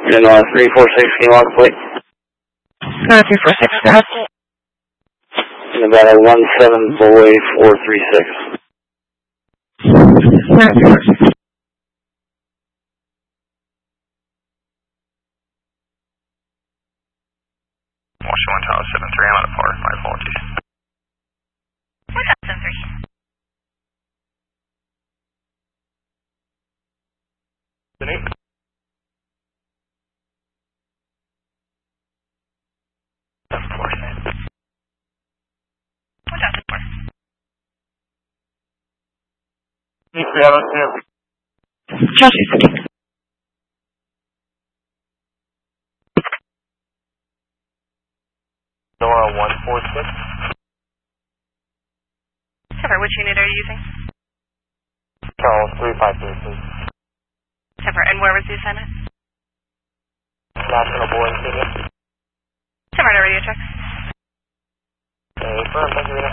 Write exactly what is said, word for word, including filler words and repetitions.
And uh, three four six, can you walk plate? Uh, three four six, go ahead. And about a one seven boy four three six. Uh, three four six. Washington Tower seven three, I'm out of par, my apologies. one seven three. Eight. That's four. What's that for? Chelsea City. Nora one four six. Sepper, which unit are you using? Charles three five three, please. Sepper, and where was the assignment? National Board Stadium. Sepper, radio check. Hey, firm, thank you very much.